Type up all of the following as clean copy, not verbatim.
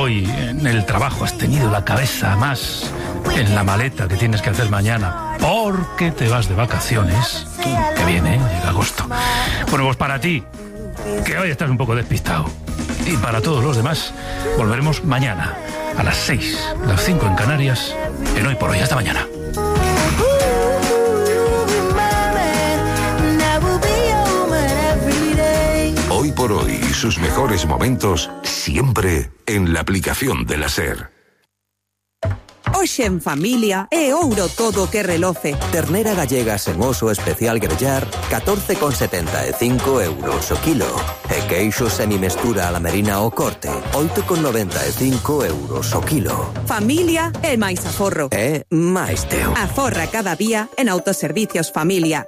Hoy en el trabajo has tenido la cabeza más en la maleta que tienes que hacer mañana porque te vas de vacaciones. Que viene, llega agosto. Bueno, pues para ti, que hoy estás un poco despistado, y para todos los demás, volveremos mañana a las 6, las 5 en Canarias, en Hoy por Hoy. Hasta mañana. Hoy por Hoy, sus mejores momentos siempre en la aplicación de la SER. Hoxe en familia é ouro todo que reloce. Ternera gallega sen oso especial grellar, 14,75 euros o kilo. E queixo semimestura a la merina o corte, 8,95 euros o kilo. Familia é máis aforro. É máis teu. Aforra cada día en Autoservicios Familia.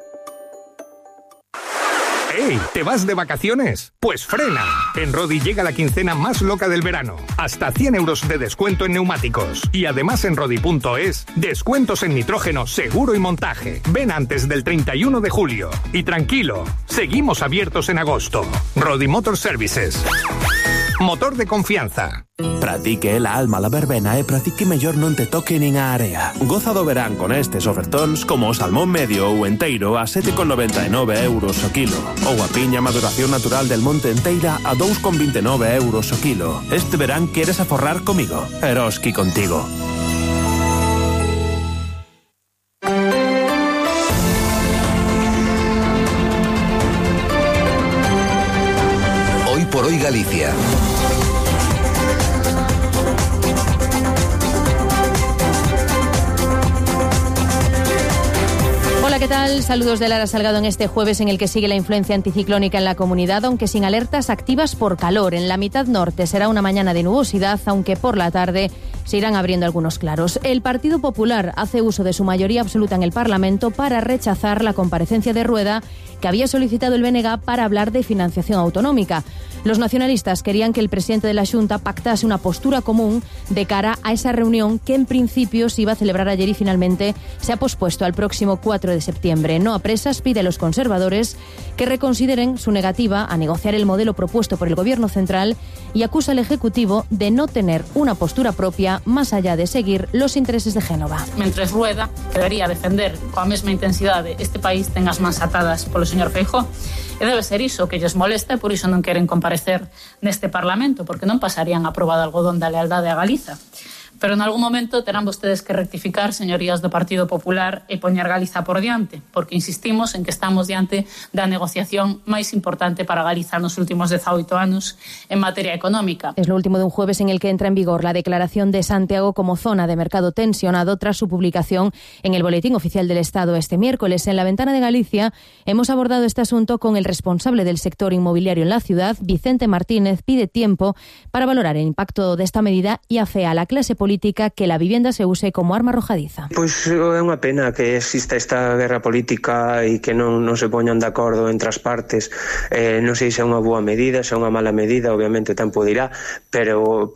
¡Ey! ¿Te vas de vacaciones? Pues frena. En Rodi llega la quincena más loca del verano. Hasta 100 euros de descuento en neumáticos. Y además en Rodi.es, descuentos en nitrógeno, seguro y montaje. Ven antes del 31 de julio. Y tranquilo, seguimos abiertos en agosto. Rodi Motor Services. Motor de confianza. Pratique la alma la verbena e pratique mellor non te toque nin a area. Goza do verán con estes ofertóns como o salmón medio ou enteiro a 7,99 euros o kilo. Ou a piña maduración natural del monte enteira a 2,29 euros o kilo. Este verán queres aforrar comigo. Eroski contigo. Hoy por Hoy Galicia. Hola, ¿qué tal? Saludos de Lara Salgado en este jueves en el que sigue la influencia anticiclónica en la comunidad, aunque sin alertas activas por calor. En la mitad norte será una mañana de nubosidad, aunque por la tarde se irán abriendo algunos claros. El Partido Popular hace uso de su mayoría absoluta en el Parlamento para rechazar la comparecencia de Rueda que había solicitado el BNG para hablar de financiación autonómica. Los nacionalistas querían que el presidente de la Xunta pactase una postura común de cara a esa reunión que en principio se iba a celebrar ayer y finalmente se ha pospuesto al próximo 4 de septiembre. No a presas pide a los conservadores que reconsideren su negativa a negociar el modelo propuesto por el Gobierno central y acusa al Ejecutivo de no tener una postura propia más allá de seguir los intereses de Génova. Mentres Rueda quedaría defender coa mesma intensidade este país ten as mans atadas polo señor Feijóo, e debe ser iso que lles molesta e por iso non queren comparecer neste Parlamento, porque non pasarían a proba de algodón da lealdade a Galiza. Pero en algún momento terán vostedes que rectificar, señorías do Partido Popular, e poñer Galiza por diante, porque insistimos en que estamos diante da negociación máis importante para Galiza nos últimos 18 anos en materia económica. Es lo último de un jueves en el que entra en vigor la declaración de Santiago como zona de mercado tensionado tras su publicación en el Boletín Oficial del Estado este miércoles. En la Ventana de Galicia hemos abordado este asunto con el responsable del sector inmobiliario en la ciudad, Vicente Martínez. Pide tiempo para valorar el impacto de esta medida y afea a la clase política que la vivienda se use como arma arrojadiza. Pois é unha pena que exista esta guerra política e que non se poñan de acordo entre as partes. Non sei se é unha boa medida, se é unha mala medida, obviamente o tempo dirá, pero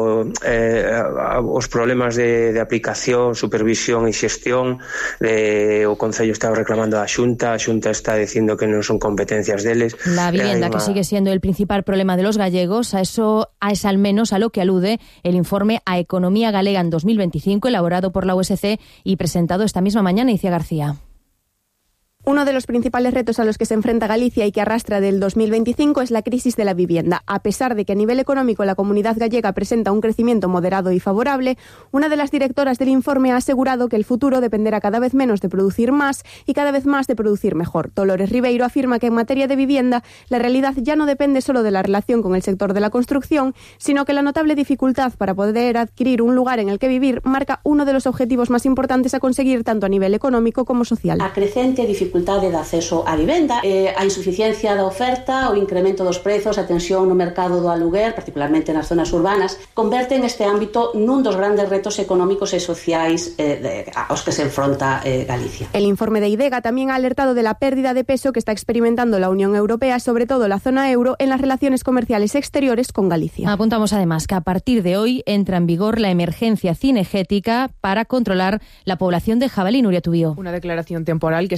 os problemas de aplicación, supervisión e xestión, o Concello está reclamando a Xunta está dicindo que non son competencias deles. La vivienda, que sigue siendo el principal problema de los gallegos, es al menos a lo que alude el informe A Economía Galega en 2025, elaborado por la USC y presentado esta misma mañana. Icía García. Uno de los principales retos a los que se enfrenta Galicia y que arrastra del 2025 es la crisis de la vivienda. A pesar de que a nivel económico la comunidad gallega presenta un crecimiento moderado y favorable, una de las directoras del informe ha asegurado que el futuro dependerá cada vez menos de producir más y cada vez más de producir mejor. Dolores Ribeiro afirma que en materia de vivienda la realidad ya no depende solo de la relación con el sector de la construcción, sino que la notable dificultad para poder adquirir un lugar en el que vivir marca uno de los objetivos más importantes a conseguir tanto a nivel económico como social. A creciente dificultade de acceso á vivenda, a insuficiencia da oferta, o incremento dos prezos, a tensión no mercado do aluguer, particularmente nas zonas urbanas, converten este ámbito nun dos grandes retos económicos e sociais aos que se enfronta Galicia. El informe de IDEGA también ha alertado de la pérdida de peso que está experimentando la Unión Europea, sobre todo la zona euro, en las relaciones comerciales exteriores con Galicia. Apuntamos además que a partir de hoy entra en vigor la emergencia cinegética para controlar la población de jabalí. Nuria Tubío. Una declaración temporal que se aplica a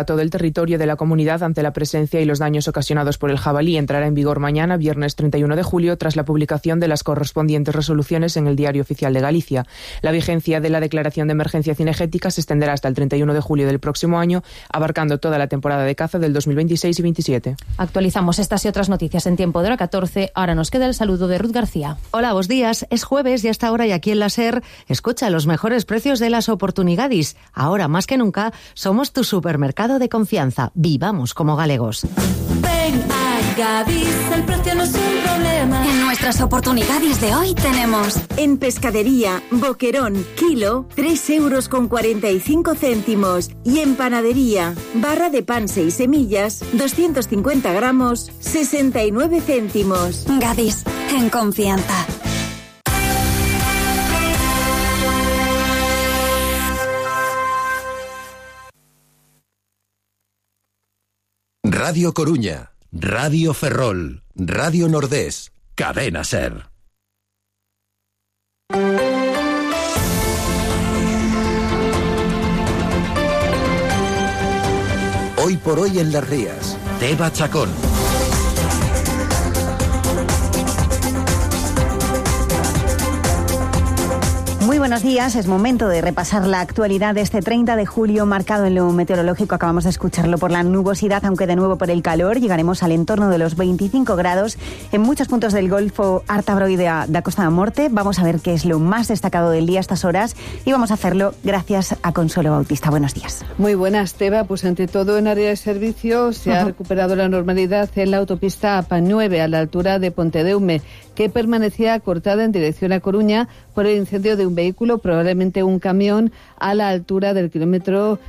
todo el territorio de la comunidad ante la presencia y los daños ocasionados por el jabalí entrará en vigor mañana, viernes 31 de julio, tras la publicación de las correspondientes resoluciones en el Diario Oficial de Galicia. La vigencia de la declaración de emergencia cinegética se extenderá hasta el 31 de julio del próximo año, abarcando toda la temporada de caza del 2026 y 27. Actualizamos estas y otras noticias en tiempo de hora 14. Ahora nos queda el saludo de Ruth García. Hola, buenos días. Es jueves y a esta hora y aquí en la SER, escucha los mejores precios de las oportunidades. Ahora más que nunca somos tu supermercado de confianza. Vivamos como galegos. Ven a Gadis, el precio no es un problema. En nuestras oportunidades de hoy tenemos en pescadería, boquerón, kilo, 3,45 €. Y en panadería, barra de pan 6 semillas, 250 gramos, 69 céntimos. Gadis, en confianza. Radio Coruña, Radio Ferrol, Radio Nordés, Cadena SER. Hoy por hoy en Las Rías, Teba Chacón. Muy buenos días, es momento de repasar la actualidad de este 30 de julio, marcado en lo meteorológico. Acabamos de escucharlo por la nubosidad, aunque de nuevo por el calor. Llegaremos al entorno de los 25 grados en muchos puntos del Golfo Ártabro y de la Costa da Morte. Vamos a ver qué es lo más destacado del día a estas horas y vamos a hacerlo gracias a Consuelo Bautista. Buenos días. Muy buenas, Teba. Pues ante todo en área de servicio se ha recuperado la normalidad en la autopista AP9 a la altura de Pontedeume, que permanecía cortada en dirección a Coruña por el incendio de un vehículo, probablemente un camión, a la altura del kilómetro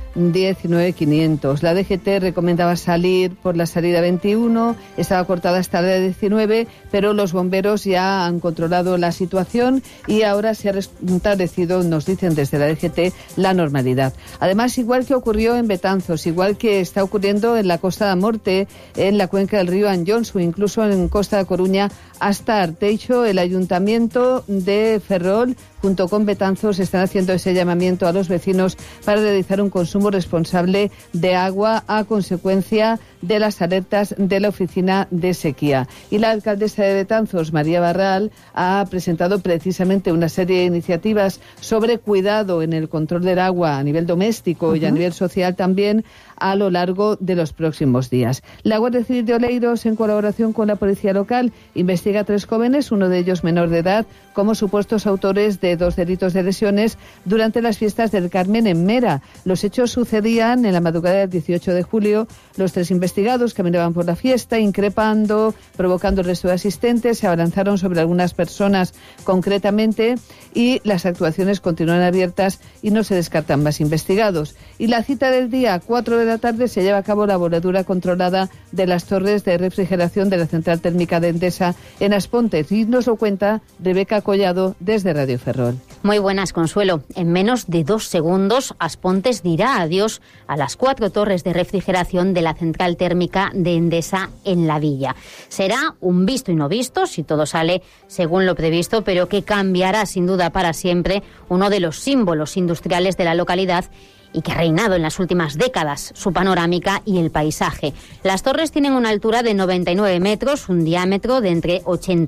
19,500. La DGT recomendaba salir por la salida 21, estaba cortada hasta la 19, pero los bomberos ya han controlado la situación y ahora se ha restablecido, nos dicen desde la DGT, la normalidad. Además, igual que ocurrió en Betanzos, igual que está ocurriendo en la Costa da Morte, en la cuenca del río Anllóns o incluso en Costa da Coruña hasta Arteixo, el Ayuntamiento de Ferrol junto con Betanzos están haciendo ese llamamiento a los vecinos para realizar un consumo responsable de agua a consecuencia de las alertas de la Oficina de Sequía. Y la alcaldesa de Betanzos, María Barral, ha presentado precisamente una serie de iniciativas sobre cuidado en el control del agua a nivel doméstico y a nivel social también a lo largo de los próximos días. La Guardia Civil de Oleiros, en colaboración con la policía local, investiga a 3 jóvenes, uno de ellos menor de edad, como supuestos autores de 2 delitos de lesiones durante las fiestas del Carmen en Mera. Los hechos sucedían en la madrugada del 18 de julio. Los 3 investigados caminaban por la fiesta, increpando, provocando el resto de asistentes, se abalanzaron sobre algunas personas concretamente y las actuaciones continúan abiertas y no se descartan más investigados. Y la cita del día, 4 de la tarde, se lleva a cabo la voladura controlada de las torres de refrigeración de la central térmica de Endesa en Aspontes. Y nos lo cuenta Rebeca Collado desde Radio Ferrol. Muy buenas, Consuelo. En menos de 2 segundos, Aspontes dirá adiós a las 4 torres de refrigeración de la central térmica de Endesa en la villa. Será un visto y no visto, si todo sale según lo previsto, pero que cambiará sin duda para siempre uno de los símbolos industriales de la localidad y que ha reinado en las últimas décadas su panorámica y el paisaje. Las torres tienen una altura de 99 metros, un diámetro de entre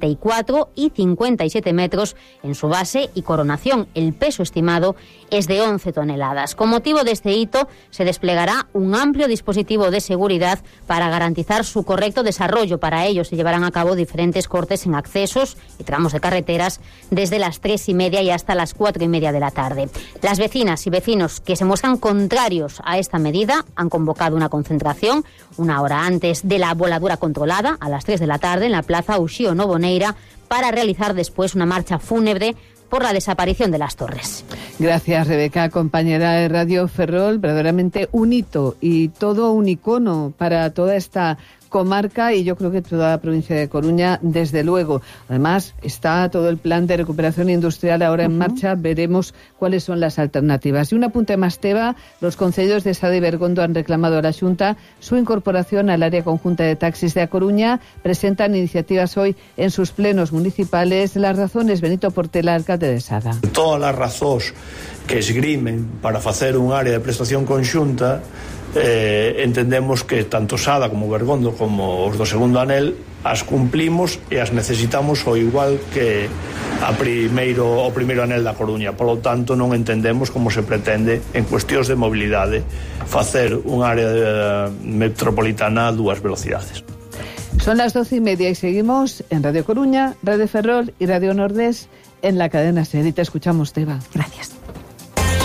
84 y 57 metros en su base y coronación. El peso estimado es de 11 toneladas. Con motivo de este hito, se desplegará un amplio dispositivo de seguridad para garantizar su correcto desarrollo. Para ello se llevarán a cabo diferentes cortes en accesos y tramos de carreteras desde las 3:30 y hasta las 4:30 de la tarde. Las vecinas y vecinos que se muestran contrarios a esta medida han convocado una concentración una hora antes de la voladura controlada, a las 3 de la tarde, en la plaza Uxío Novoneira, para realizar después una marcha fúnebre por la desaparición de las torres. Gracias, Rebeca, compañera de Radio Ferrol. Verdaderamente un hito y todo un icono para toda esta comarca y yo creo que toda la provincia de Coruña, desde luego. Además, está todo el plan de recuperación industrial ahora en marcha. Veremos cuáles son las alternativas. Y un apunte más, Teba. Los concellos de Sada y Bergondo han reclamado a la Xunta su incorporación al área conjunta de taxis de A Coruña. Presentan iniciativas hoy en sus plenos municipales. Las razones, Benito Portela, alcalde de Sada. Todas as razóns que esgrimen para facer un área de prestación conxunta entendemos que tanto Sada como Bergondo como os do segundo anel as cumplimos e as necesitamos ao igual que o primeiro anel da Coruña. Polo tanto, non entendemos como se pretende en cuestións de mobilidade facer un área metropolitana a 2 velocidades. Son las 12:30 y seguimos en Radio Coruña, Radio Ferrol y Radio Nordés en la cadena SER. Y te escuchamos, Teba. Gracias.